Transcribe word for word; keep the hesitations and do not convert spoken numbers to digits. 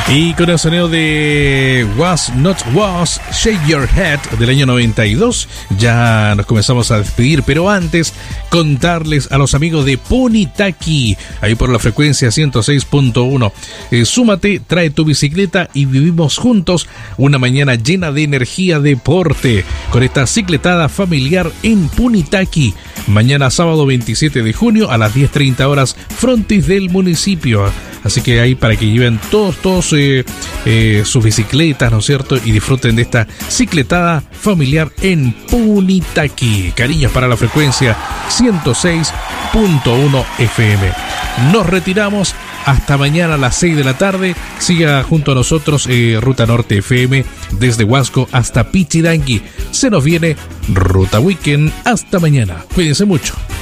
Y con el sonido de Was Not Was, Shake Your Head del año noventa y dos, ya nos comenzamos a despedir, pero antes contarles a los amigos de Punitaqui, ahí por la frecuencia ciento seis punto uno. Eh, súmate, trae tu bicicleta y vivimos juntos una mañana llena de energía, deporte, con esta cicletada familiar en Punitaqui. Mañana sábado veintisiete de junio a las diez treinta horas, frontis del municipio. Así que ahí para que lleven todos, todos eh, eh, sus bicicletas, ¿no es cierto? Y disfruten de esta cicletada familiar en Punitaqui. Cariños para la frecuencia ciento seis punto uno F M. Nos retiramos. Hasta mañana a las seis de la tarde. Siga junto a nosotros eh, Ruta Norte F M desde Huasco hasta Pichidangui. Se nos viene Ruta Weekend. Hasta mañana. Cuídense mucho.